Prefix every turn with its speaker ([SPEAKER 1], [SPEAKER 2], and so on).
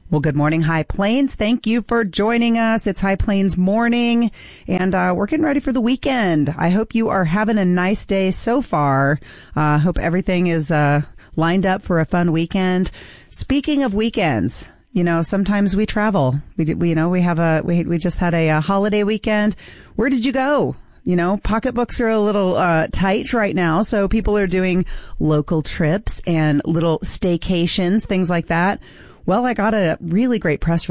[SPEAKER 1] Well, good morning, High Plains. Thank you for joining us. It's High Plains morning, and we're getting ready for the weekend. I hope you are having a nice day so far. Hope everything is lined up for a fun weekend. Speaking of weekends, sometimes we travel. We just had a holiday weekend. Where did you go? Pocketbooks are a little tight right now, so people are doing local trips and little staycations, things like that. Well, I got a really great press